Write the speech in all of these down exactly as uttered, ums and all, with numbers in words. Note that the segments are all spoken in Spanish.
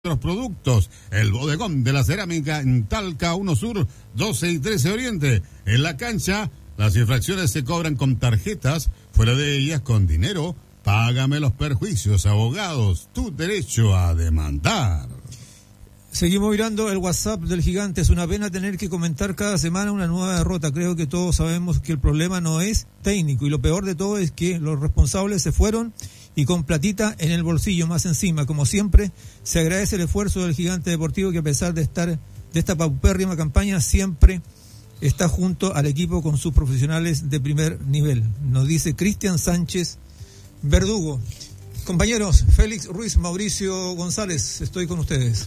Los productos, el bodegón de la cerámica en Talca uno Sur, doce y trece Oriente. En la cancha, las infracciones se cobran con tarjetas, fuera de ellas con dinero. Págame los perjuicios, abogados, tu derecho a demandar. Seguimos mirando el WhatsApp del Gigante. Es una pena tener que comentar cada semana una nueva derrota. Creo que todos sabemos que el problema no es técnico, y lo peor de todo es que los responsables se fueron y con platita en el bolsillo más encima. Como siempre, se agradece el esfuerzo del Gigante Deportivo, que a pesar de estar de esta paupérrima campaña, siempre está junto al equipo con sus profesionales de primer nivel. Nos dice Cristian Sánchez Verdugo. Compañeros, Félix Ruiz, Mauricio González, estoy con ustedes.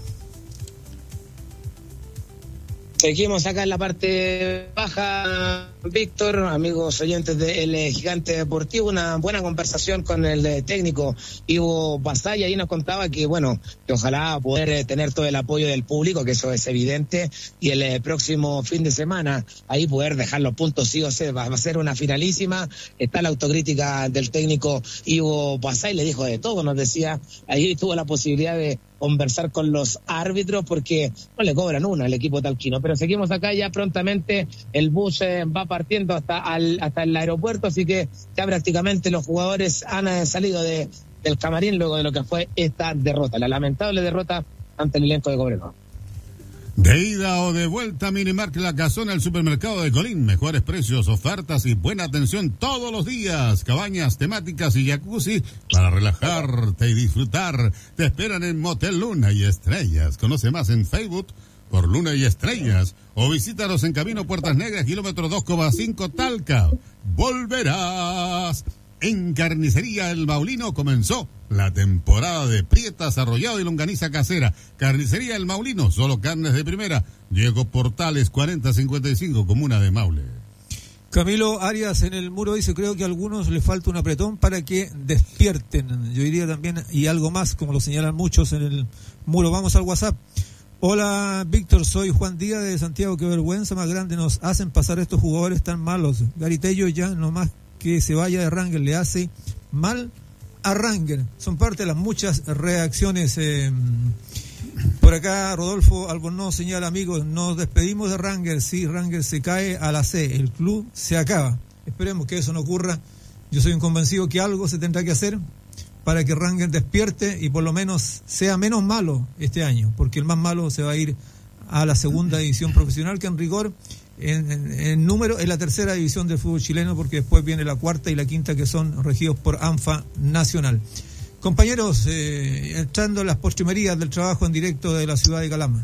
Seguimos acá en la parte baja, Víctor, amigos oyentes del Gigante Deportivo, una buena conversación con el técnico Ivo Basay. Ahí nos contaba que, bueno, que ojalá poder tener todo el apoyo del público, que eso es evidente, y el eh, próximo fin de semana ahí poder dejar los puntos sí o sí. Va, va a ser una finalísima. Está la autocrítica del técnico Ivo Basay, le dijo de todo, nos decía, ahí tuvo la posibilidad de conversar con los árbitros porque no le cobran una al equipo talquino. Pero seguimos acá, ya prontamente el bus eh, va partiendo hasta al, hasta el aeropuerto, así que ya prácticamente los jugadores han eh, salido de, del camarín luego de lo que fue esta derrota, la lamentable derrota ante el elenco de Cobreloa. De ida o de vuelta, Minimark La Casona, el supermercado de Colín. Mejores precios, ofertas y buena atención todos los días. Cabañas temáticas y jacuzzi para relajarte y disfrutar. Te esperan en Motel Luna y Estrellas. Conoce más en Facebook por Luna y Estrellas o visítanos en Camino Puertas Negras, kilómetro dos coma cinco Talca. Volverás. En Carnicería El Maulino comenzó la temporada de prietas, arrollado y longaniza casera. Carnicería El Maulino, solo carnes de primera. Diego Portales cuarenta cincuenta y cinco, comuna de Maule. Camilo Arias en el muro dice: creo que a algunos les falta un apretón para que despierten. Yo diría también, y algo más, como lo señalan muchos en el muro. Vamos al WhatsApp. Hola Víctor, soy Juan Díaz de Santiago. Qué vergüenza más grande nos hacen pasar estos jugadores tan malos. Garitello ya nomás que se vaya de Rangel le hace mal a Rangel. Son parte de las muchas reacciones. Eh, por acá Rodolfo Albornoz señala: amigos, nos despedimos de Rangel. Sí, Rangel se cae a la C, el club se acaba. Esperemos que eso no ocurra. Yo soy un convencido que algo se tendrá que hacer para que Rangel despierte y por lo menos sea menos malo este año, porque el más malo se va a ir a la segunda división profesional, que en rigor En, en, en número es la tercera división del fútbol chileno, porque después viene la cuarta y la quinta, que son regidos por ANFA Nacional. Compañeros, eh, entrando en las postrimerías del trabajo en directo de la ciudad de Calama.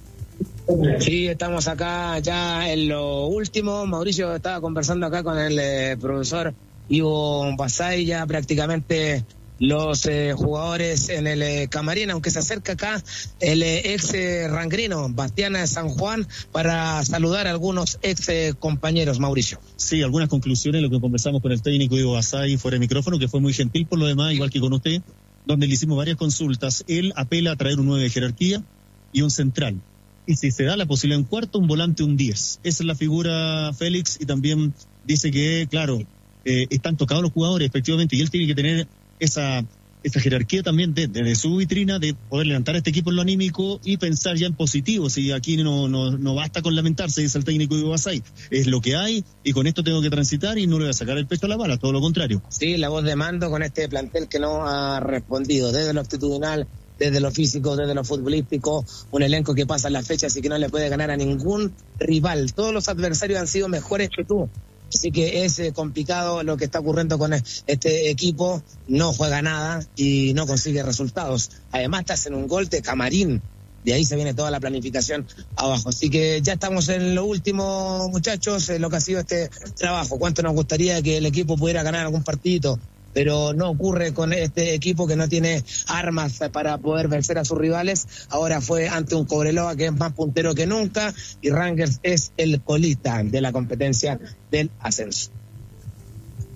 Sí, estamos acá ya en lo último. Mauricio estaba conversando acá con el eh, profesor Ivo Basay, ya prácticamente los eh, jugadores en el eh, camarín, aunque se acerca acá el eh, ex eh, rangrino Bastián de San Juan para saludar a algunos ex eh, compañeros. Mauricio. Sí, algunas conclusiones, lo que conversamos con el técnico Ivo Basay fuera de micrófono, que fue muy gentil por lo demás, igual que con usted, donde le hicimos varias consultas. Él apela a traer un nueve de jerarquía y un central, y si se da la posibilidad un cuarto, un volante, un diez. Esa es la figura, Félix, y también dice que, claro, eh, están tocados los jugadores, efectivamente, y él tiene que tener esa esa jerarquía también desde de, de su vitrina, de poder levantar a este equipo en lo anímico y pensar ya en positivo. Si aquí no no no basta con lamentarse, dice el técnico Ivo Basay, es lo que hay y con esto tengo que transitar y no le voy a sacar el pecho a la bala, todo lo contrario. Sí, la voz de mando con este plantel que no ha respondido desde lo actitudinal, desde lo físico, desde lo futbolístico, un elenco que pasa las fechas y que no le puede ganar a ningún rival. Todos los adversarios han sido mejores que tú. Así que es eh, complicado lo que está ocurriendo con este equipo. No juega nada y no consigue resultados. Además te hacen un gol de camarín. De ahí se viene toda la planificación abajo. Así que ya estamos en lo último, muchachos, en lo que ha sido este trabajo. ¿Cuánto nos gustaría que el equipo pudiera ganar algún partidito? Pero no ocurre con este equipo que no tiene armas para poder vencer a sus rivales. Ahora fue ante un Cobreloa que es más puntero que nunca, y Rangers es el colista de la competencia del ascenso.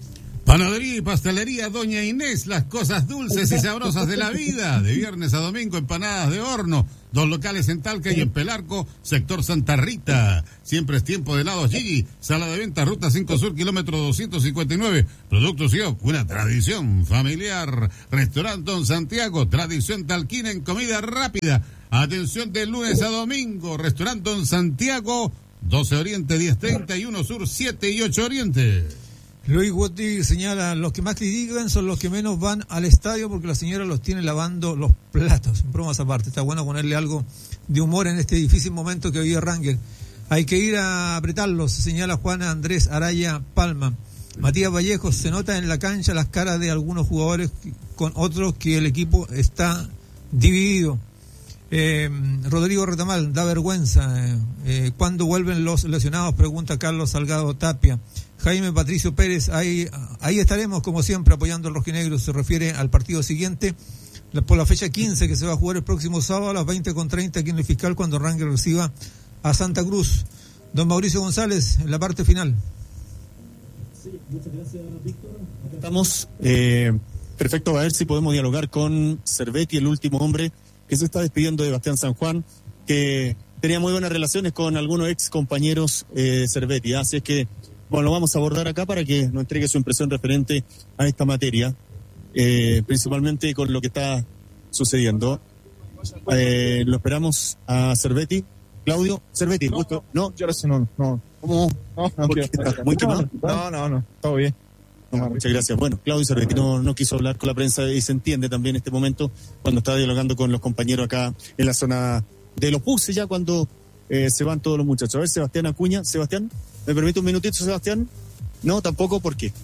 Panadería y pastelería Doña Inés, las cosas dulces y sabrosas de la vida. De viernes a domingo, empanadas de horno. Dos locales en Talca y en Pelarco, sector Santa Rita. Siempre es tiempo de helados Gigi. Sala de venta, Ruta cinco Sur, kilómetro doscientos cincuenta y nueve. Productos I O C, una tradición familiar. Restaurante Don Santiago, tradición talquina en comida rápida. Atención de lunes a domingo. Restaurante Don Santiago, doce Oriente, diez treinta y uno Sur, siete y ocho Oriente. Luis Guti señala, los que más critican son los que menos van al estadio porque la señora los tiene lavando los platos. Bromas aparte, está bueno ponerle algo de humor en este difícil momento que vive Rangel. Hay que ir a apretarlos, señala Juan Andrés Araya Palma. Matías Vallejo, se nota en la cancha las caras de algunos jugadores con otros que el equipo está dividido. Eh, Rodrigo Retamal, da vergüenza. Eh, eh, ¿Cuándo vuelven los lesionados? Pregunta Carlos Salgado Tapia. Jaime Patricio Pérez, ahí, ahí estaremos como siempre apoyando al rojinegro. Se refiere al partido siguiente, por la fecha quince que se va a jugar el próximo sábado a las veinte con treinta aquí en el Fiscal cuando Rangel reciba a Santa Cruz. Don Mauricio González, en la parte final. Sí, muchas gracias, Víctor. Estamos eh, perfecto, a ver si podemos dialogar con Cervetti, el último hombre que se está despidiendo de Bastián San Juan, que tenía muy buenas relaciones con algunos ex compañeros de eh, Cervetti. Así es que, bueno, lo vamos a abordar acá para que nos entregue su impresión referente a esta materia, eh, principalmente con lo que está sucediendo. Eh, lo esperamos a Cervetti. Claudio, Cervetti, no, gusto. ¿No? Yo ahora sí no, no. ¿Cómo? No, no, ¿Por qué estás muy quemado? No, no, no, todo bien. No, muchas gracias. Bueno, Claudio Cervetti no, no quiso hablar con la prensa y se entiende también en este momento cuando estaba dialogando con los compañeros acá en la zona de los buses ya cuando eh, se van todos los muchachos. A ver, Sebastián Acuña. Sebastián, ¿me permite un minutito, Sebastián? No, tampoco, ¿por qué?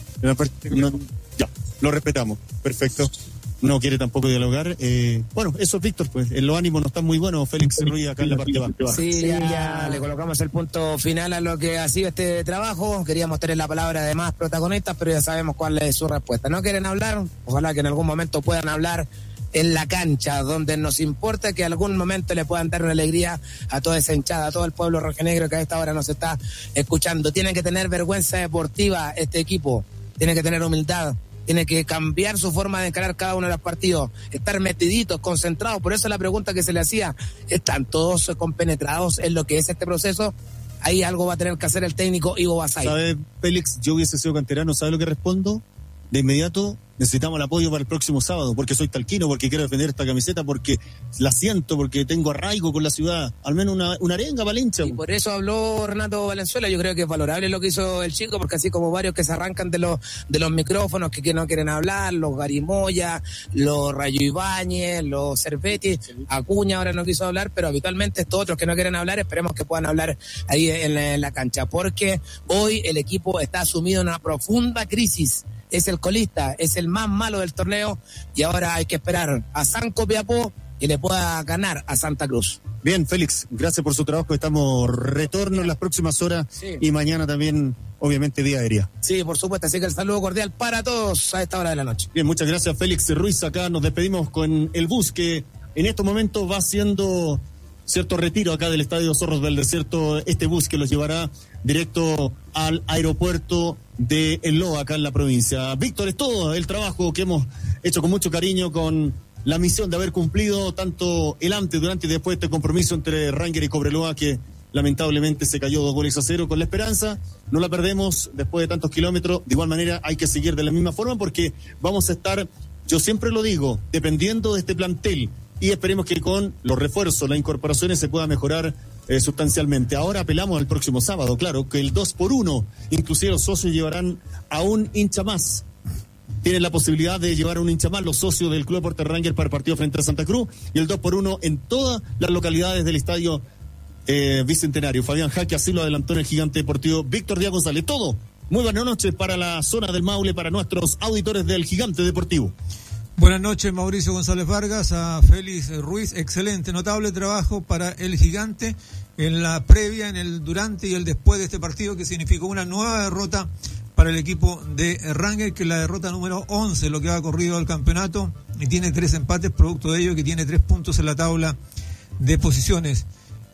No, ya, lo respetamos. Perfecto. No quiere tampoco dialogar. Eh, bueno, eso es Víctor, pues. En los ánimos no están muy buenos. Félix Ruiz acá en la parte baja. Sí, ya, ya le colocamos el punto final a lo que ha sido este trabajo. Queríamos tener la palabra de más protagonistas, pero ya sabemos cuál es su respuesta. ¿No quieren hablar? Ojalá que en algún momento puedan hablar en la cancha, donde nos importa que algún momento le puedan dar una alegría a toda esa hinchada, a todo el pueblo rojinegro que a esta hora nos está escuchando. Tienen que tener vergüenza deportiva este equipo. Tienen que tener humildad. Tiene que cambiar su forma de encarar cada uno de los partidos, estar metiditos, concentrados. Por eso la pregunta que se le hacía, ¿están todos compenetrados en lo que es este proceso? Ahí algo va a tener que hacer el técnico Ivo Basay. ¿Sabe, Félix? Yo hubiese sido canterano, ¿sabe lo que respondo? De inmediato, necesitamos el apoyo para el próximo sábado, porque soy talquino, porque quiero defender esta camiseta, porque la siento, porque tengo arraigo con la ciudad, al menos una, una arenga para el hincha. Y por eso habló Renato Valenzuela. Yo creo que es valorable lo que hizo el chico, porque así como varios que se arrancan de los de los micrófonos, que, que no quieren hablar, los Garimoya, los Rayo Ibáñez, los Cervetti, Acuña ahora no quiso hablar, pero habitualmente estos otros que no quieren hablar, esperemos que puedan hablar ahí en la, en la cancha, porque hoy el equipo está sumido en una profunda crisis. Es el colista, es el más malo del torneo y ahora hay que esperar a San Copiapó y le pueda ganar a Santa Cruz. Bien, Félix, gracias por su trabajo. Estamos retorno en las próximas horas sí. Y mañana también, obviamente, día aérea. Sí, por supuesto, así que el saludo cordial para todos a esta hora de la noche. Bien, muchas gracias, Félix Ruiz. Acá nos despedimos con el bus que en estos momentos va haciendo cierto retiro acá del Estadio Zorros del Desierto, este bus que los llevará directo al aeropuerto de El Loa, acá en la provincia. Víctor, es todo el trabajo que hemos hecho con mucho cariño, con la misión de haber cumplido tanto el antes, durante y después de este compromiso entre Ranger y Cobreloa, que lamentablemente se cayó dos goles a cero. Con la esperanza, no la perdemos después de tantos kilómetros. De igual manera hay que seguir de la misma forma, porque vamos a estar, yo siempre lo digo, dependiendo de este plantel, y esperemos que con los refuerzos, las incorporaciones se pueda mejorar eh, sustancialmente. Ahora apelamos al próximo sábado, claro, que el dos por uno, inclusive los socios llevarán a un hincha más. Tienen la posibilidad de llevar a un hincha más los socios del Club Deportes Ranger para el partido frente a Santa Cruz, y el dos por uno en todas las localidades del estadio eh, Bicentenario. Fabián Jaque así lo adelantó en el Gigante Deportivo Víctor Díaz González. Todo. Muy buenas noches para la zona del Maule, para nuestros auditores del Gigante Deportivo. Buenas noches, Mauricio González Vargas, a Félix Ruiz, excelente, notable trabajo para el Gigante en la previa, en el durante y el después de este partido, que significó una nueva derrota para el equipo de Ranger, que es la derrota número once, lo que ha corrido al campeonato, y tiene tres empates, producto de ello que tiene tres puntos en la tabla de posiciones.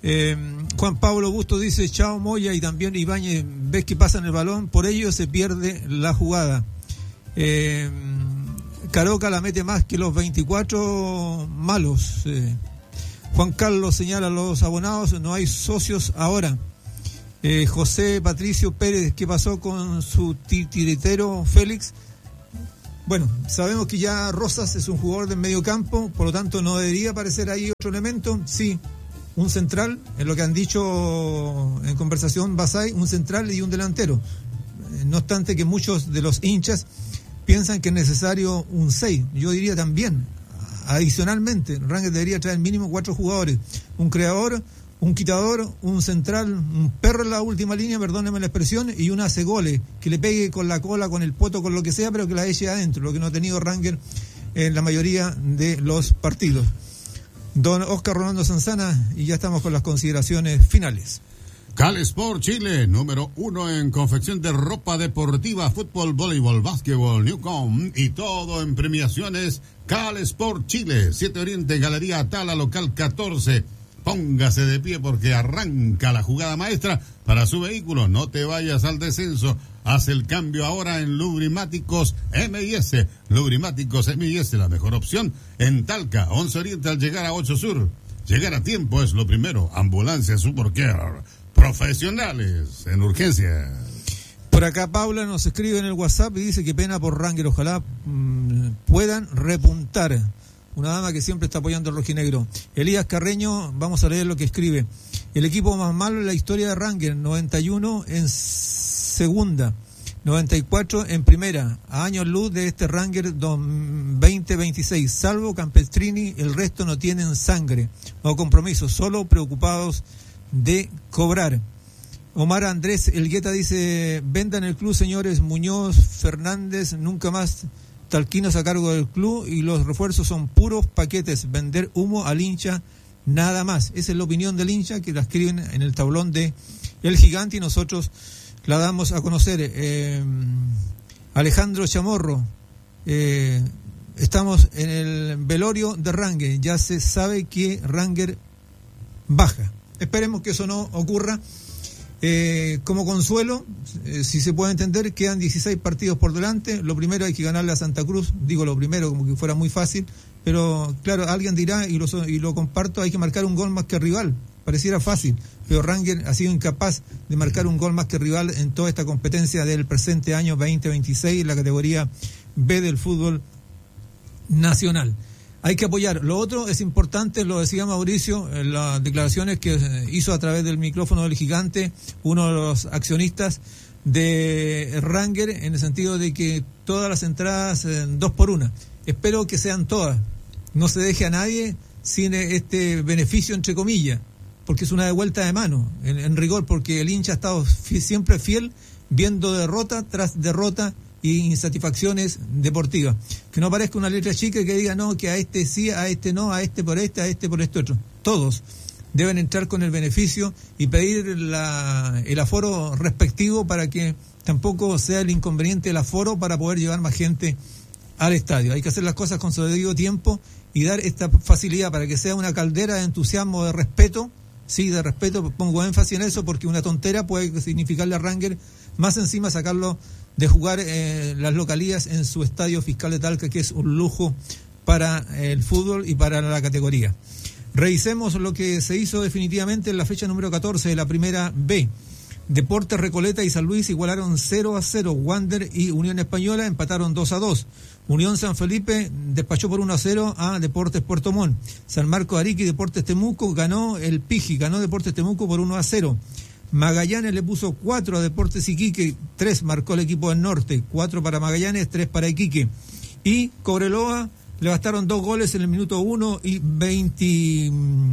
Eh, Juan Pablo Busto dice, chao Moya, y también Ibáñez, ves que pasan el balón, por ello se pierde la jugada. Eh, Caroca la mete más que los veinticuatro malos. Eh, Juan Carlos señala a los abonados, no hay socios ahora. Eh, José Patricio Pérez, ¿qué pasó con su titiritero Félix? Bueno, sabemos que ya Rosas es un jugador de medio campo, por lo tanto no debería aparecer ahí otro elemento. Sí, un central, en lo que han dicho en conversación Basay, un central y un delantero. No obstante que muchos de los hinchas piensan que es necesario un seis. Yo diría también, adicionalmente, Rangers debería traer mínimo cuatro jugadores. Un creador, un quitador, un central, un perro en la última línea, perdónenme la expresión, y un hace goles, que le pegue con la cola, con el poto, con lo que sea, pero que la eche adentro, lo que no ha tenido Rangers en la mayoría de los partidos. Don Oscar Rolando Sanzana, y ya estamos con las consideraciones finales. Cal Sport Chile, número uno en confección de ropa deportiva, fútbol, voleibol, básquetbol, Newcom y todo en premiaciones. Cal Sport Chile, siete Oriente, Galería Atala, local catorce. Póngase de pie porque arranca la jugada maestra para su vehículo. No te vayas al descenso. Haz el cambio ahora en Lubrimáticos M I S. Lubrimáticos M I S, la mejor opción en Talca, once Oriente al llegar a ocho Sur. Llegar a tiempo es lo primero. Ambulancia Supercare. Profesionales en urgencia. Por acá Paula nos escribe en el WhatsApp y dice que pena por Rangers. Ojalá mmm, puedan repuntar. Una dama que siempre está apoyando al rojinegro. Elías Carreño, vamos a leer lo que escribe. El equipo más malo en la historia de Rangers, noventa y uno en segunda, noventa y cuatro en primera, a años luz de este Rangers veinte veintiséis, salvo Campestrini, el resto no tienen sangre o compromiso, solo preocupados de cobrar. Omar Andrés Elgueta dice, vendan el club señores Muñoz, Fernández, nunca más talquinos a cargo del club y los refuerzos son puros paquetes, vender humo al hincha, nada más. Esa es la opinión del hincha que la escriben en el tablón de El Gigante y nosotros la damos a conocer. Eh, Alejandro Chamorro, eh, estamos en el velorio de Rangers, ya se sabe que Rangers baja. Esperemos que eso no ocurra. Eh, como consuelo, eh, si se puede entender, quedan dieciséis partidos por delante. Lo primero hay que ganarle a Santa Cruz, digo lo primero como que fuera muy fácil, pero claro, alguien dirá, y lo, y lo comparto, hay que marcar un gol más que rival. Pareciera fácil, pero Rangers ha sido incapaz de marcar un gol más que rival en toda esta competencia del presente año veinte veintiséis en la categoría B del fútbol nacional. Hay que apoyar. Lo otro es importante, lo decía Mauricio, en las declaraciones que hizo a través del micrófono del Gigante, uno de los accionistas de Rangers, en el sentido de que todas las entradas, eh, dos por una. Espero que sean todas. No se deje a nadie sin este beneficio, entre comillas, porque es una devuelta de mano, en, en rigor, porque el hincha ha estado fi- siempre fiel, viendo derrota tras derrota y insatisfacciones deportivas. Que no parezca una letra chica que diga no, que a este sí, a este no, a este por este, a este por este otro. Todos deben entrar con el beneficio y pedir la, el aforo respectivo para que tampoco sea el inconveniente el aforo para poder llevar más gente al estadio. Hay que hacer las cosas con su debido tiempo y dar esta facilidad para que sea una caldera de entusiasmo, de respeto. Sí, de respeto, pongo énfasis en eso porque una tontera puede significarle a Rangers más encima sacarlo de jugar eh, las localías en su estadio Fiscal de Talca, que es un lujo para el fútbol y para la categoría. Revisemos lo que se hizo definitivamente en la fecha número catorce de la primera B. Deportes Recoleta y San Luis igualaron cero a cero. Wander y Unión Española empataron dos a dos. Unión San Felipe despachó por uno a cero a Deportes Puerto Montt. San Marcos Arica y Deportes Temuco ganó el Piji, ganó Deportes Temuco por uno a cero. Magallanes le puso cuatro a Deportes Iquique, tres marcó el equipo del norte, cuatro para Magallanes, tres para Iquique. Y Cobreloa le bastaron dos goles en el minuto uno y veinte,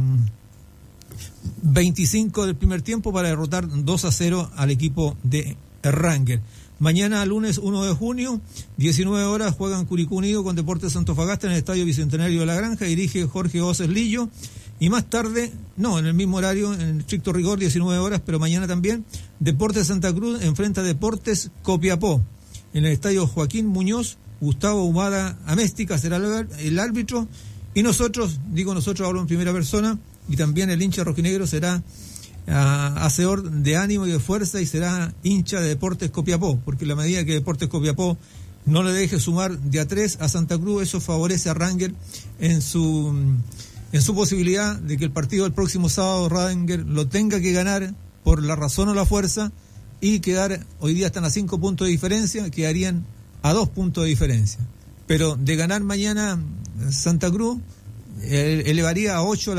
veinticinco del primer tiempo para derrotar dos a cero al equipo de Rangers. Mañana, lunes uno de junio, diecinueve horas, juegan Curicó Unido con Deportes Antofagasta en el Estadio Bicentenario de la Granja, dirige Jorge Oces Lillo. Y más tarde, no, en el mismo horario, en el estricto rigor, diecinueve horas, pero mañana también, Deportes Santa Cruz enfrenta a Deportes Copiapó. En el estadio Joaquín Muñoz, Gustavo Humada Améstica será el árbitro Y nosotros, digo nosotros, hablo en primera persona, y también el hincha rojinegro será uh, hacedor de ánimo y de fuerza y será hincha de Deportes Copiapó, porque en la medida que Deportes Copiapó no le deje sumar de a tres a Santa Cruz, eso favorece a Rangel en su en su posibilidad de que el partido del próximo sábado Rangel lo tenga que ganar por la razón o la fuerza y quedar, hoy día están a cinco puntos de diferencia, quedarían a dos puntos de diferencia. Pero de ganar mañana Santa Cruz, elevaría a ocho la